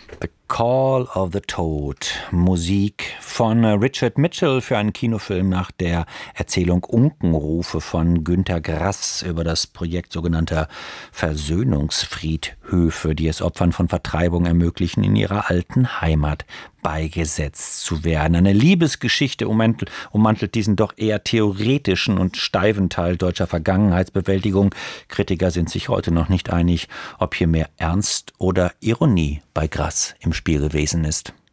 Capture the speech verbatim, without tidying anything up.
The Call of the Toad, Musik von Richard Mitchell für einen Kinofilm nach der Erzählung Unkenrufe von Günter Grass über das Projekt sogenannter Versöhnungsfriedhöfe, die es Opfern von Vertreibung ermöglichen, in ihrer alten Heimat beigesetzt zu werden. Eine Liebesgeschichte ummantelt, ummantelt diesen doch eher theoretischen und steifen Teil deutscher Vergangenheitsbewältigung. Kritiker sind sich heute noch nicht einig, ob hier mehr Ernst oder Ironie bei Grass im Spiel gewesen ist.